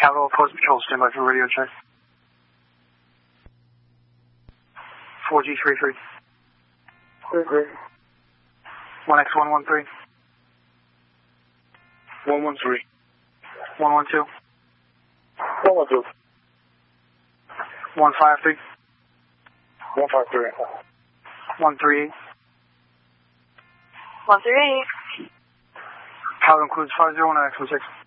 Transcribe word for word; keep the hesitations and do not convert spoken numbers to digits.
Capital Post Patrol, stand by for radio check. four G three three. three three. one X one one three. one one three. one one two. one one two. one five three. one five three. one three eight. one three eight. Pilot includes five zero one X one six.